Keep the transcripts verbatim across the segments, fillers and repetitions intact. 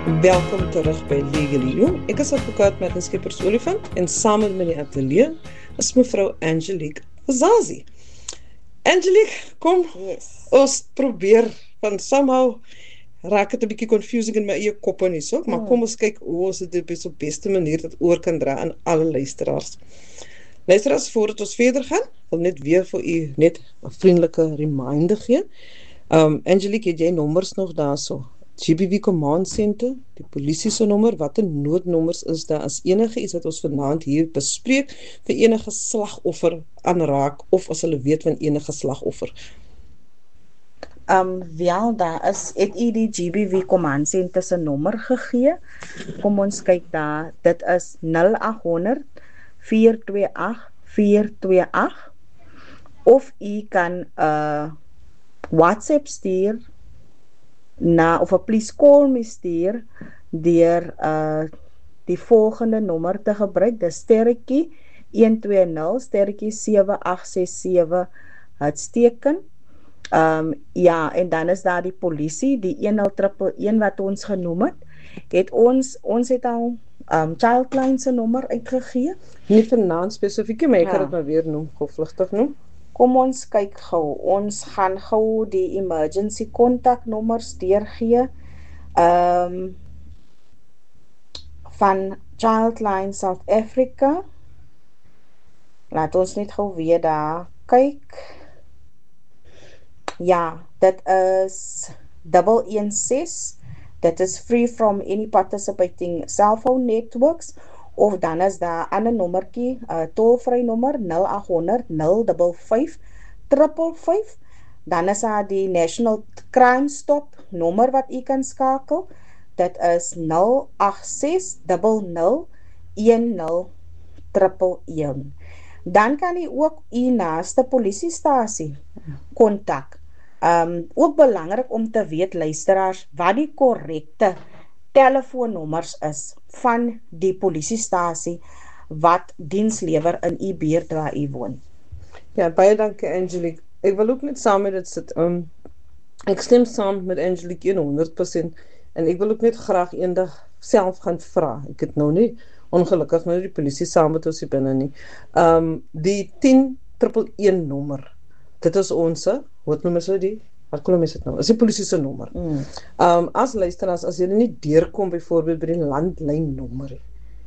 Welkom terug by Legally You. Ek is advokaat Martin Schippers-Olifant en saam met my in die ateljee is mevrou Angelique Vazazi. Angelique, kom, Yes. ons probeer, want somehow raak het 'n bietjie confusing in my eie kop en so, maar Hmm. kom ons kyk hoe ons dit op die beste manier dit oor kan dra aan alle luisteraars. Luisteraars, voordat ons verder gaan, wil net weer vir u net 'n vriendelike reminder gee. Um, Angelique, het jy nommers nog daarso? G B V Command Center, die polisie se nommer, wat 'n noodnommers is daar as enige iets wat ons vanaand hier bespreek vir enige slagoffer aanraak of as hulle weet van enige slagoffer. Um, wel, daar is, het u die G B V Command Center se nommer gegee. Kom ons kyk daar, dit is nul agt honderd, vier twee agt, vier twee agt, of u kan 'n uh, WhatsApp stuur na, of 'n please call me stuur deur uh, die volgende nommer te gebruik, dis sterretjie een twee nul, sterretjie sewe agt ses sewe, uitsteken. Um, ja, en dan is daar die polisie, die een nul een een wat ons genoem het, het ons, ons het al um, Childline se nommer uitgegee. Nie vanaand spesifiek, maar ek kan Ja. dit maar weer noem, gou vlugtig noem. Kom ons kyk gou, ons gaan gou die emergency kontaknommers deurgee. Um, van Childline South Africa. Laat ons net gou weer daar kyk. Ja, dit is double een ses. Dit is free from any participating cellphone networks. Of dan is daar 'n ander nommertjie, 'n uh, tolvry nommer nul agt honderd, nul vyf vyf, vyf vyf. Dan is daar die National Crime Stop nommer wat u kan skakel. Dit is nul agt ses nul nul een nul een een. Dan kan u ook u naaste polisiestasie kontak. Um, ook belangrik om te weet, luisteraars, wat die korrekte telefoonnommers is van die polisiestasie wat diens lewer in u buurt waar u woon. Ja, baie dankie Angelique. Ek wil ook net saam met dit sit. Um, ek stem saam met Angelique honderd persent en ek wil ook net graag eendag self gaan vra. Ek het nou nie ongelukkig nou die polisie saam met ons hier binne nie. Um, die tien een een nommer. Dit is ons, wat noem ons die? Wat kolom is dit nou? Is die polisie se nommer. Mm. Um, as luisteraars, as jy nie deurkom byvoorbeeld by die landlyn nommer,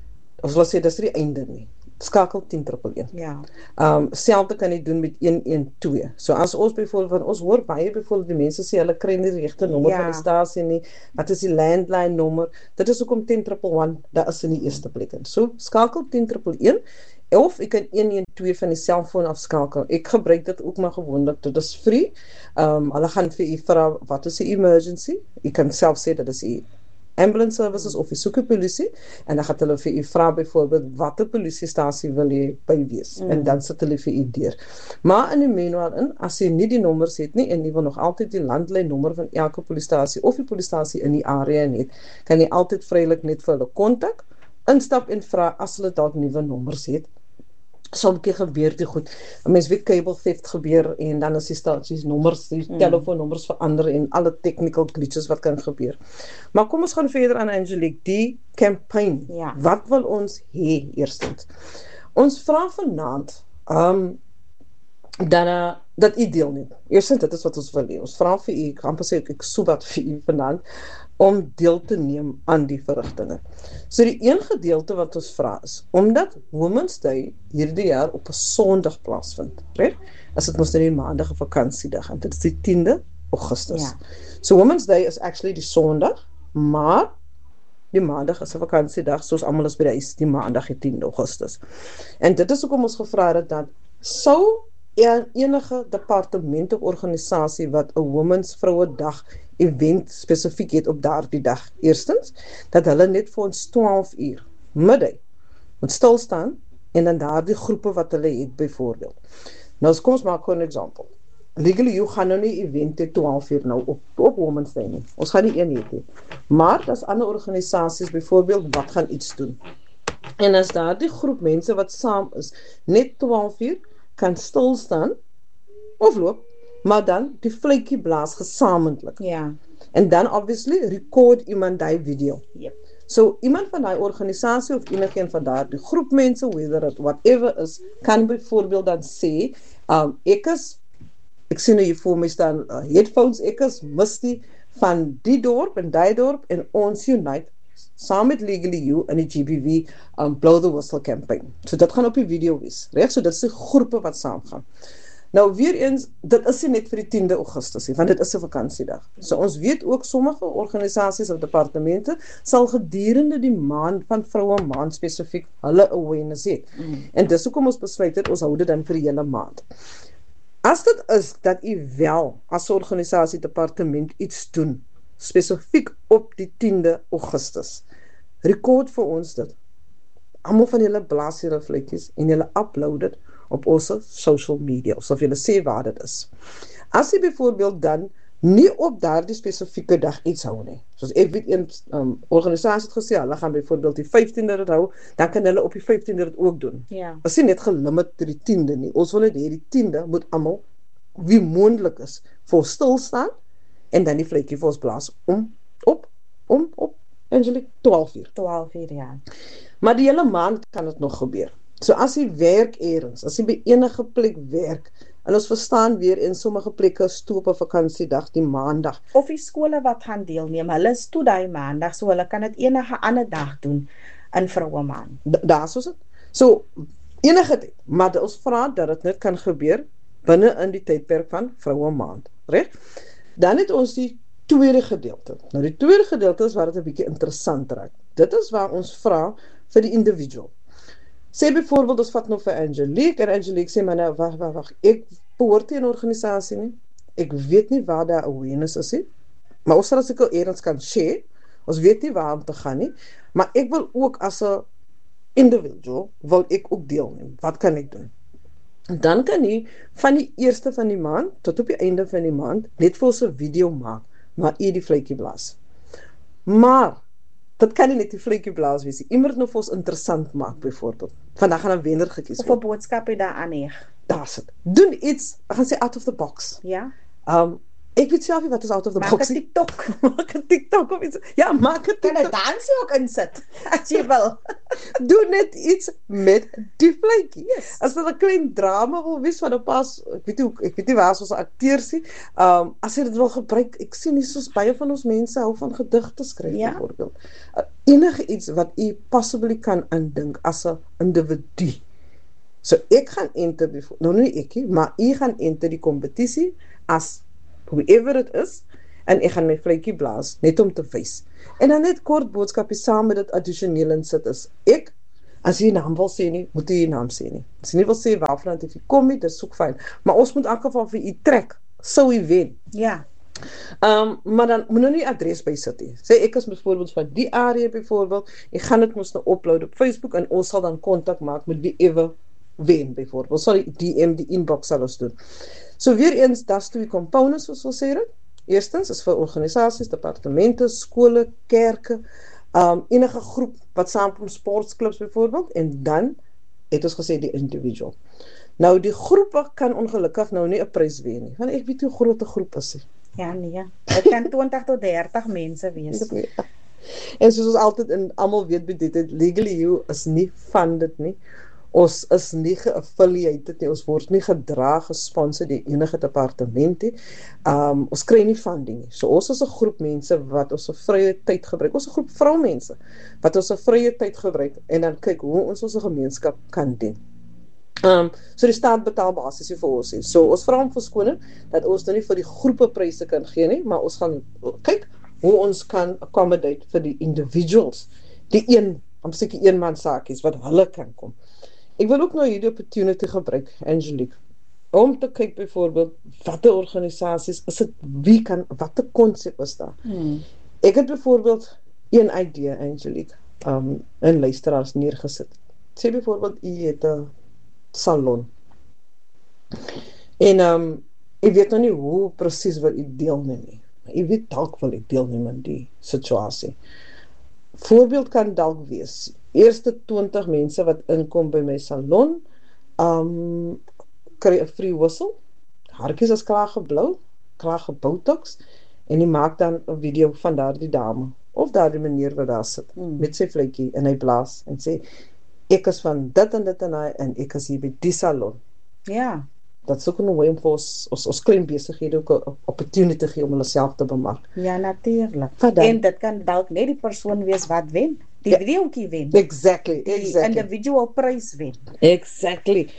of wil sê, dis die einde nie, skakel tien een een. Ja. Um, selfde kan jy doen met een een twee. So as ons byvoorbeeld, van ons hoor baie byvoorbeeld die mense sê, hulle kry nie die regte nommer Ja. van die stasie nie, wat is die landline nommer, dit is ook om tien een een, dat is in die eerste plek in. So, skakel tien een een, of ek kan een een twee van die selfoon afskakel. Ek gebruik dit ook maar gewoonlik, dit is free. Um, hulle gaan vir u vra, wat is die emergency? Jy kan self sê, dat is die ambulance services of die soek die polisie, en dan gaan hulle vir u vra byvoorbeeld, wat 'n polisiestasie wil jy by wees, mm. en dan sit hulle vir u deur. Maar in die meanwhile in, as jy nie die nommers het nie, en jy wil nog altyd die landlyn nommer van elke polisiestasie, of die polisiestasie in die area het, kan jy altyd vrylik net vir hulle kontak, instap en vra, as hulle dalk nuwe nommers het. Soms keer gebeur dit goed. 'n Mens weet cable theft gebeur en dan is die stasies nommers, die mm. telefoonnommers verander en alle technical glitches wat kan gebeur. Maar kom ons gaan verder aan Angelique, die campaign. Ja. Wat wil ons hê eerstens? Ons vra vanaand um, dat, uh, dat u deelneem. Eerstens, dit is wat ons wil hê. Ons vra vir u, ek kan pas sê, ek so wat vir u vanaand, om deel te neem aan die verrigtinge. So die een gedeelte wat ons vra is, omdat Women's Day hierdie jaar op 'n Sondag plaasvind, right? As dit mos nou die maandag 'n vakansiedag, en dit is die tiende Augustus. Ja. So Women's Day is actually die Sondag, maar die maandag is 'n vakansiedag, soos almal is by die huis, die maandag die tiende Augustus. En dit is hoekom ons gevra het dat sou enige departement of organisasie wat 'n Women's Vrouedag event spesifiek het op daardie dag. Eerstens, dat hulle net vir ons twaalf uur middag moet stilstaan en dan daardie groepe wat hulle het byvoorbeeld. Nou kom ons maak 'n voorbeeld. Legally You gaan nou nie event hê twaalf uur nou op, op Women's Day nie. Ons gaan nie een hê nie. Maar daar's ander organisasies byvoorbeeld wat gaan iets doen. En as daardie groep mense wat saam is net twaalf uur kan stilstaan of loop, maar dan die vletjie blaas gesamentlik. Ja. En dan obviously record iemand die video. Yep. So iemand van die organisasie of enigeen van daardie groep mense, whether it whatever is, kan byvoorbeeld dan sê, um, ek is, ek sien hier voor my staan uh, headphones, ek is Misty van die dorp en die dorp en ons unite saam met Legally You in die G B V um, Blow the Whistle campaign. So dit gaan op die video wees, reg? So dit is die groepe wat saam gaan. Nou weer eens, dit is nie net vir die tiende Augustus nie, want dit is 'n vakansiedag. So ons weet ook sommige organisasies of departemente sal gedurende die maand van vroue maand spesifiek hulle awareness het. Mm. En dis hoekom ons besluit het ons hou dit dan vir die hele maand. As dit is dat u wel as organisasie departement iets doen spesifiek op die tiende Augustus, rekord vir ons dit. Almal van julle blaas julle vletjies en julle upload dit op ons social media, of julle sê waar dit is. As jy byvoorbeeld dan nie op daardie spesifieke dag iets hou nie, soos ek weet een um, organisasie het gesê, hulle gaan byvoorbeeld die vyftiende dit hou, dan kan hulle op die vyftiende dit ook doen. Ja. Is nie net gelimit tot die tiende nie, ons wil net hê die tiende moet almal, wie moontlik is, voor stil staan, en dan die vletjie vir ons blaas om, op, om, op, Angelique, twaalf uur. twaalf uur, ja. Maar die hele maand kan dit nog gebeur. So as jy werk eers, as jy by enige plek werk, en ons verstaan weer in sommige plekke stoop 'n vakansiedag die maandag. Of die skole wat gaan deelneem, hulle is toe daai maandag, so hulle kan dit enige ander dag doen in vroue maand. Daar soos dit. So enige tyd, maar ons vra dat dit net kan gebeur binne in die tydperk van vroue maand, reg? Dan het ons die tweede gedeelte. Nou die tweede gedeelte is waar dit 'n bietjie interessant raak. Dit is waar ons vra vir die individual. Sê byvoorbeeld, ons vat nou vir Angelique, en Angelique sê, maar nou, wacht, wacht, wacht, ek behoort nie in 'n organisasie nie, ek weet nie waar daar awareness is nie, maar ons sal as ek al eerens kan share, ons weet nie waar om te gaan nie, maar ek wil ook as 'n individual, wil ek ook deelneem, wat kan ek doen? Dan kan jy van die eerste van die maand, tot op die einde van die maand, net vir ons 'n video maak, waar jy die vletjie blaas. Maar, dit kan nie net die vletjie blaas wees. Iemand nou vir ons interessant maak, byvoorbeeld. Vandag gaan 'n wenner gekies word. Of 'n boodskap daar aan heg. Daar's dit. Doen iets, ek gaan sê out of the box. Ja. Um, ek weet self nie wat is out of the maak box. Maak 'n TikTok. Maak 'n TikTok of iets. Ja, maak 'n TikTok. Kan 'n dansie ook insit, as jy wil. Doe net iets met die vletjie. Yes. As dit 'n klein drama wil wees van 'n pas, ek weet nie, ek weet nie waar ons akteurs sien. Um, as jy dit wil gebruik, ek sien nie soos baie van ons mense hou van gedigte skryf, ja. Byvoorbeeld. Uh, enige iets wat u possibly kan indink as 'n individu. So ek gaan enter, nou nie ek nie, maar u gaan enter die kompetisie as whoever it is, en ek gaan my vletjie blaas, net om te wys. En dan net kort boodskapie saam met dit addisioneel in sit is, ek, as jy naam wil sê nie, moet jy jy naam sê nie. As jy nie wil sê waarvan het jy kom nie, dit is ook fijn. Maar ons moet in elk geval vir jy trek, sou jy wen. Ja. Um, maar dan moet nou nie adres by sit nie. Sê ek is bijvoorbeeld van die area bijvoorbeeld, ek gaan dit moest nou upload op Facebook, en ons sal dan contact maak met wie ever wen, bijvoorbeeld. Sorry, D M, die inbox sal ons doen. So weer eens, dat is twee components, soos ons sê dit. Eerstens is vir organisasies, departemente, skole, kerke, um, enige groep wat saamkom, sportsclubs bijvoorbeeld, en dan het ons gesê die individual. Nou die groepe kan ongelukkig nou nie 'n prys wen nie, want ek weet hoe groot 'n groep is nie. Ja nee, dit kan twintig tot dertig mense wees. Ja. En soos ons altyd en almal weet by dit, Legally You is nie van dit nie. Ons is nie ge-affiliated nie, ons word nie gedra, gesponsor deur enige departement nie. Um, ons kry nie funding nie. So ons is 'n groep mense wat ons 'n vrye tyd gebruik. Ons is 'n groep vroumense wat ons 'n vrye tyd gebruik en dan kyk hoe ons ons gemeenskap kan dien. Um, so die staat betaal basis vir ons nie. So ons vra om verskoning dat ons nou nie vir die groepe pryse kan gee nie, maar ons gaan kyk hoe ons kan accommodate vir die individuals, die een, om seker een man saakies wat hulle kan kom. Ek wil ook nou hierdie opportunity gebruik, Angelique, om te kyk byvoorbeeld watter organisasies is dit, wie kan, watter konsep is daar. Hmm. Ek het byvoorbeeld een idee, Angelique, um, in luisteraars neergesit. Sê byvoorbeeld, jy het 'n salon. En um, ek weet nou nie hoe presies wil ek deelneem nie. Ek weet dalk wil ek deelneem in die situasie. Voorbeeld kan dalk wees, eerste twintig mense wat inkom by my salon, um, kry 'n free whistle, haartjies is klaar geblou, klaar gebotox, en die maak dan 'n video van daardie dame, of daardie meneer wat daar sit, Mm. met sy vletjie, en hy blaas, en sê, ek is van dit en dit en hy, en ek is hier by die salon. Ja. Dat is ook 'n way om vir ons, ons, ons klein besighede ook 'n opportunity te gee om hulle self te bemark. Ja, natuurlik. Wat dan? En dit kan dalk net die persoon wees wat wen. Die Ja. videoetjie wen. Exactly, Die exactly. individual prys wen. Exactly.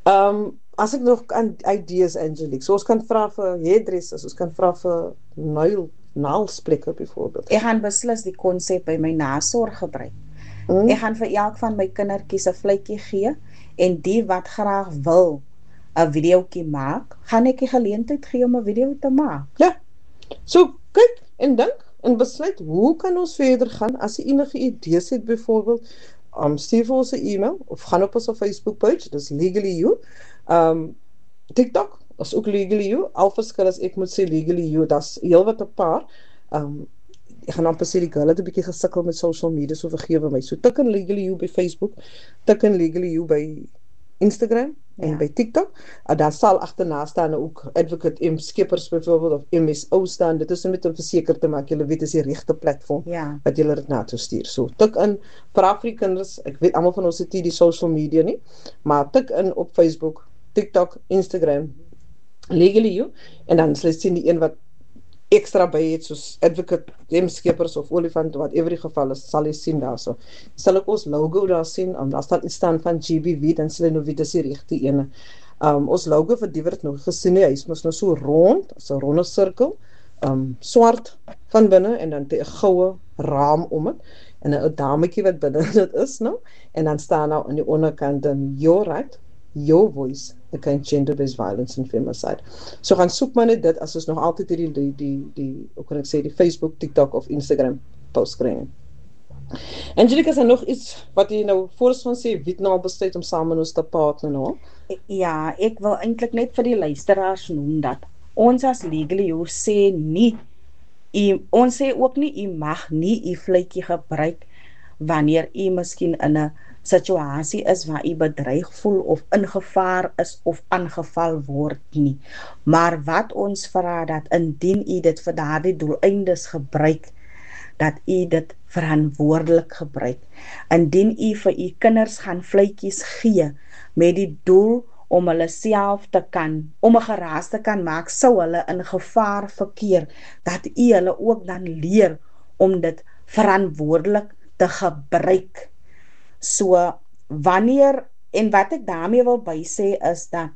Um, as ek nog aan ideas, Angelique, so ons kan vra vir hairdressers, ons kan vra vir nail, naalsplekker byvoorbeeld. Ek gaan beslis die konsep by my nasorg gebruik. Mm? Ek gaan vir elk van my kindertjies 'n vletjie gee en die wat graag wil 'n videoetjie maak, gaan ek die geleentheid gee om 'n video te maak. Ja. So kyk en dink en besluit hoe kan ons verder gaan as jy enige idees het byvoorbeeld, um, stuur vir ons 'n e-mail of gaan op ons Facebook page, dis Legally You. Um, TikTok is ook Legally You. Al verskil is ek moet sê Legally You, daar's heelwat 'n paar. Um, ek gaan amper sê die girl het 'n bietjie gesukkel met social media, so vergewe my. So tik in Legally You by Facebook, tik in Legally You by Instagram en Ja. by TikTok. Uh, daar sal agterna staan ook Advocate M Skippers byvoorbeeld of M S O staan. Dit is net om verseker te maak julle weet is die regte platform Ja. wat julle dit na toe stuur. So tik in vir Afrikaners, ek weet almal van ons het nie die social media nie, maar tik in op Facebook, TikTok, Instagram, Legally You, en dan sal jy sien die een wat ekstra by het, soos Advocate, M-Skippers of Olifant, wat every geval is, sal jy sien daar so. Sal ek ons logo daar sien, um, daar sal iets staan van G B V, dan sal jy nou weet, dis die regte ene. Um, ons logo vir die wat nog gesien nie, hy is mos nou so rond, so 'n ronde sirkel, um, swart van binne, en dan het hy 'n goue raam om het, en 'n dametjie wat binne dit is nou, en dan staan nou aan die onderkant dan your right, your voice against gender-based violence and femicide. So gaan soek maar net dit as ons nog altyd hierdie die die die hoe kan ek sê die Facebook, TikTok of Instagram post kry. Angelica, is daar nog iets wat jy nou voor ons van sê, wie het nou al besluit om saam met ons te partner nou? Ja, ek wil eintlik net vir die luisteraars noem dat ons as Legally You sê nie, u, ons sê ook nie, u mag nie u vletjie gebruik wanneer u miskien in 'n situasie is waar u bedreig voel of in gevaar is of aangeval word nie. Maar wat ons vra dat indien u dit vir daardie doeleindes gebruik, dat u dit verantwoordelik gebruik. Indien u vir u kinders gaan vletjies gee met die doel om hulle self te kan, om 'n geraas te kan maak, sou hulle in gevaar verkeer, dat u hulle ook dan leer om dit verantwoordelik te gebruik. So, wanneer, en wat ek daarmee wil bysê is dat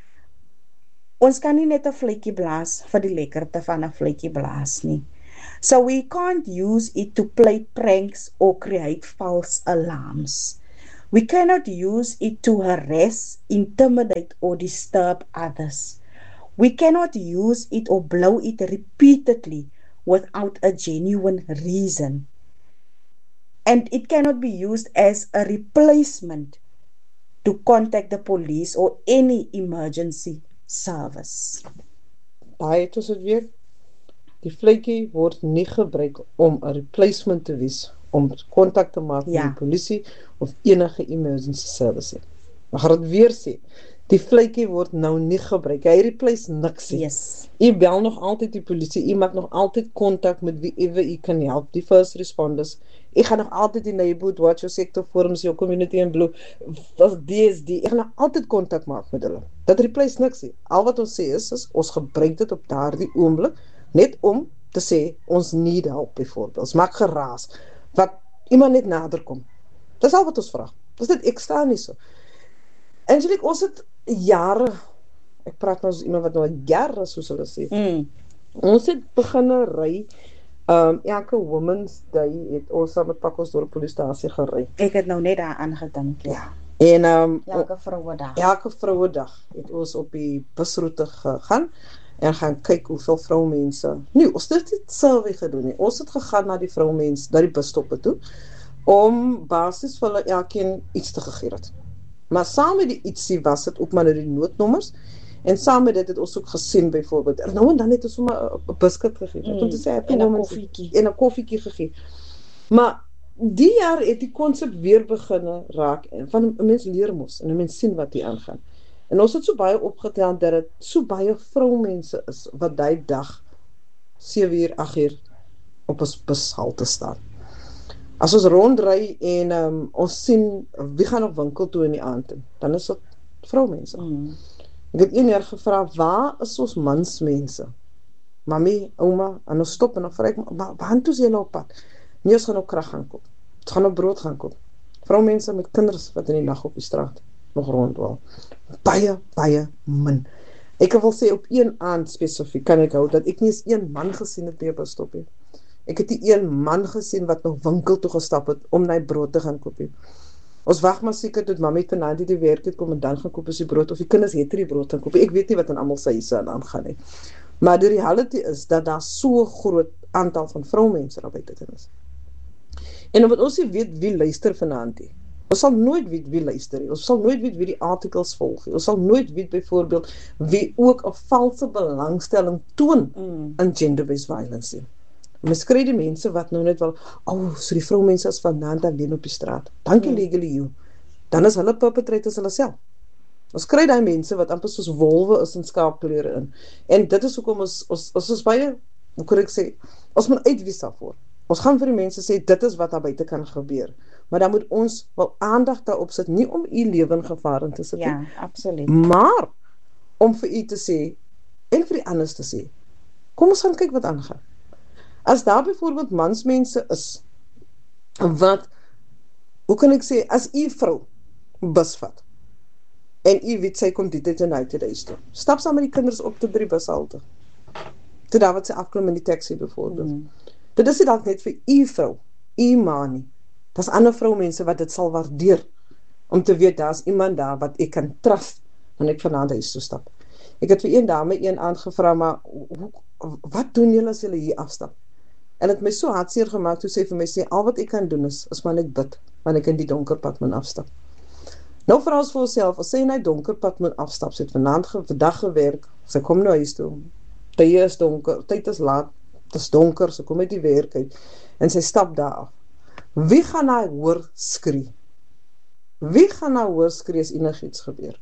ons kan nie net 'n vletjie blaas vir die lekkerte van 'n vletjie blaas nie. So we can't use it to play pranks or create false alarms. We cannot use it to harass, intimidate or disturb others. We cannot use it or blow it repeatedly without a genuine reason. And it cannot be used as a replacement to contact the police or any emergency service. Daai het ons dit weer. Die vletjie word nie gebruik om 'n replacement te wees, om kontak te maak Ja. met die polisie of enige emergency service. Maar gaan dit weer sê, die vletjie word nou nie gebruik. Hy replace niks nie. Yes. U bel nog altyd die polisie, u maak nog altyd kontak met wie ewe u kan help, die first responders. U gaan nog altyd die neighborhood watch, jou sector forums, jou community in blue, of D S D, u gaan nog altyd kontak maak met hulle. Dit replace niks nie. Al wat ons sê is, is ons gebruik dit op daardie oomblik, net om te sê, ons need help byvoorbeeld, ons maak geraas, wat iemand net nader kom. Dis al wat ons vraag. Dis dit ekstra nie so. Angelique, ons het jare, ek praat nou as iemand wat nou jare, soos hulle sê, Mm. ons het beginne ry, um, elke Women's Day het ons saam met Pakkelsdorp Polisiestasie gery. Ek het nou net daaraan gedink, ja. En um, Elke vrouedag. elke vrouedag het ons op die busroete gegaan, en gaan kyk hoeveel vroumense, nie, ons het dit survey gedoen nie, ons het gegaan na die vroumense, na die busstoppe toe, om basis vir hulle elkeen iets te gegee het. Maar saam met die ietsie was dit ook maar nou die noodnommers, en saam met dit het ons ook gesien byvoorbeeld, en nou en dan het ons sommer 'n biskit gegee, net om te sê, en 'n koffietjie. en 'n koffietjie gegee. Maar die jaar het die konsep weer beginne raak, en van 'n mens leer mos, en 'n mens sien wat hier aangaan. En ons het so baie opgetel dat dit so baie vroumense is wat daai dag sewe uur, agt uur op 'n bushalte staan. As ons rondry en um, ons sien wie gaan op winkel toe in die aand, dan is dit vroumense. Mm. Ek het een jaar gevra, waar is ons mansmense? Mami, ouma, en ons stop en dan vra ek, waar toe is julle op pad? Nee, ons gaan op krag gaan koop. Ons gaan op brood gaan koop. Vroumense met kinders wat in die nag op die straat nog rondwal. Baie, baie min. Ek wil sê op een aand spesifiek kan ek hou dat ek nie eens een man gesien het by 'n busstop nie. Ek het die een man gesien wat nog winkel toe gestap het om net brood te gaan koop. Ons wag maar seker tot mami vanaand die werk het kom en dan gaan koop as die brood of die kinders het die brood gaan koop. Ek weet nie wat aan almal se huise aan aangaan nie. Maar die reality is dat daar so groot aantal van vroumense daar buite is. En omdat ons nie weet wie luister vanaand nie. Ons sal nooit weet wie luister nie. Ons sal nooit weet wie die artikels volg nie. Ons sal nooit weet byvoorbeeld wie ook 'n valse belangstelling toon mm. in gender-based violence nie. Mens kry die mense wat nou net wel, oh, so die vroumense is vanaand alleen op die straat. Dankie mm. Legally You. Dan is hulle perpetrators hulle self. Ons kry daai mense wat amper soos wolwe is in skaapklere in. En dit is hoekom ons ons ons is baie, hoe kan ek sê, ons moet uitwys daarvoor. Ons gaan vir die mense sê dit is wat daar buite kan gebeur. Maar dan moet ons wel aandag daarop sit, nie om u lewe in gevaar in te sit nie. Ja, absoluut. Maar om vir u te sê en vir die anders te sê, kom ons gaan kyk wat aangaan. As daar byvoorbeeld mansmense is wat, hoe kan ek sê, as u vrou bus vat en u weet sy kom dit en uit die huis toe, stap saam met die kinders op te by die bushalte. Toe daar wat sy afklim in die taxi byvoorbeeld. Mm. Dit is nie dalk net vir u vrou, u ma nie. Daar's ander vroumense wat dit sal waardeer om te weet daar's iemand daar wat ek kan trust wanneer ek vanaand huis toe stap. Ek het vir een dame een aand gevra, maar hoe, wat doen julle as julle hier afstap? En het my so hartseer gemaak toe sy vir my sê, al wat ek kan doen is, is maar net bid, wanneer ek in die donker pad moet afstap. Nou vra ons vir onsself, as sy in die donker pad moet afstap, sy het vanaand vandag gewerk, sy kom nou huis toe, tyd is donker, tyd is laat, het is donker, sy kom uit die werk uit, en sy stap daar af. Wie gaan haar hoor skree? Wie gaan haar hoor skree as enigiets gebeur?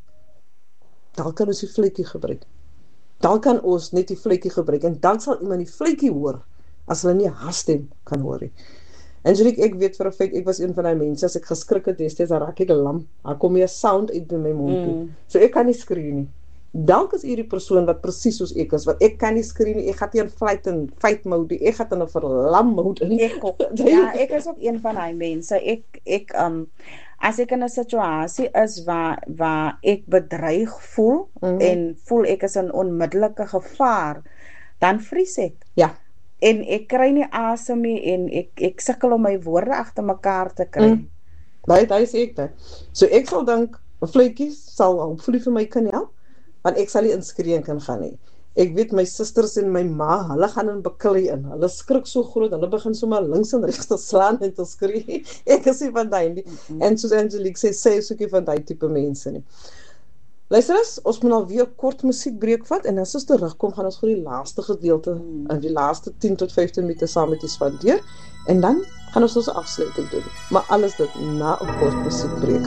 Dan kan ons die vletjie gebruik. Dan kan ons net die vletjie gebruik, en dan sal iemand die vletjie hoor, as hulle nie haar stem kan hoor nie. En so ek weet vir 'n feit, ek was een van die mense, as ek geskrik het, destyds, dan raak ek lam, dan kom jy 'n sound uit by my mond toe. Mm. So ek kan nie skree nie. Dalk is hierdie persoon wat presies soos ek is, wat ek kan nie skree nie, ek gaan teen flight en fight mode, ek gaan in 'n verlam mode in. Ek ook. Ja, ek is ook een van daai mense. Ek ek um as ek in 'n situasie is waar waar ek bedreig voel mm-hmm. en voel ek is in onmiddellike gevaar, dan vries ek. Ja. En ek kry nie asem nie en ek ek sukkel om my woorde agter mekaar te kry. Mm. Daai daai sê ek dit. So ek sal dink 'n vletjie sal hopefully vir my kan help. Want ek sal nie inskree kan gaan nie. Ek weet my susters en my ma, hulle gaan in beklei in. Hulle skrik so groot, hulle begin sommer links en regs te slaan en te skree. Ek is nie van daai nie. Mm-hmm. En soos Angelique sê, sy is ook nie van daai tipe mense nie. Luisteres, ons moet nou weer kort musiekbreek vat en as ons terugkom, gaan ons vir die laaste gedeelte, mm. in die laaste tien tot vyftien minute saam met u spandeer en dan gaan ons ons afsluiting doen. Maar alles dit na 'n kort musiekbreek.